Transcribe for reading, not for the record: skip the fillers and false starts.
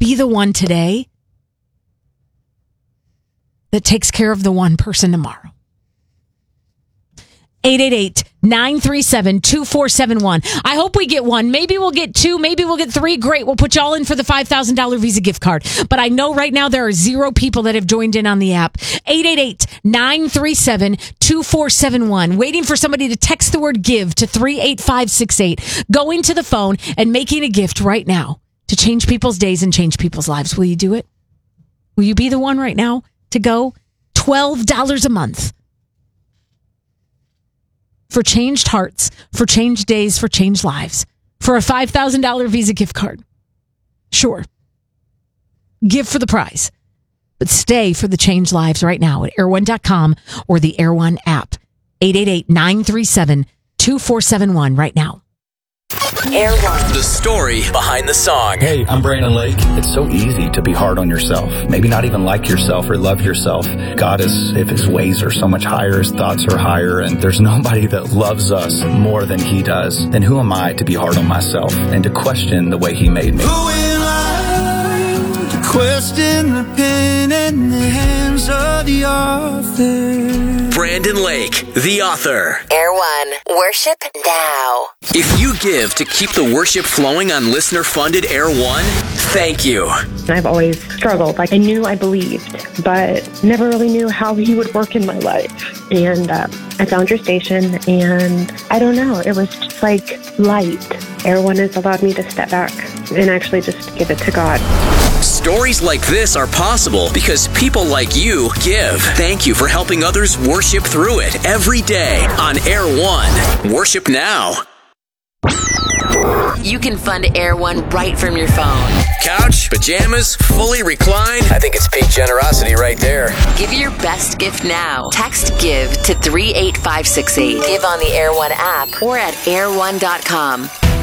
be the one today that takes care of the one person tomorrow. 888-937-2471. I hope we get one. Maybe we'll get two. Maybe we'll get three. Great. We'll put you all in for the $5,000 Visa gift card. But I know right now there are 0 people that have joined in on the app. 888-937-2471. Waiting for somebody to text the word give to 38568. Going to the phone and making a gift right now to change people's days and change people's lives. Will you do it? Will you be the one right now to go? $12 a month. For changed hearts, for changed days, for changed lives, for a $5,000 Visa gift card. Sure. Give for the prize, but stay for the changed lives right now at air1.com or the Air One app. 888-937-2471 right now. Air One. The story behind the song. Hey, I'm Brandon Lake. It's so easy to be hard on yourself. Maybe not even like yourself or love yourself. God is, if his ways are so much higher, his thoughts are higher, and there's nobody that loves us more than he does, then who am I to be hard on myself and to question the way he made me? Who am I to question the pen in the hands of the author? Brandon Lake, the author. Air One. Worship now. If you give to keep the worship flowing on listener-funded Air One, thank you. I've always struggled. I knew I believed, but never really knew how he would work in my life. And I found your station, and I don't know, it was just like light. Air One has allowed me to step back and actually just give it to God. Stories like this are possible because people like you give. Thank you for helping others worship through it every day on Air One. Worship now. You can fund Air One right from your phone. Couch, pajamas, fully reclined. I think it's peak generosity right there. Give your best gift now. Text GIVE to 38568. Give on the Air One app or at air1.com.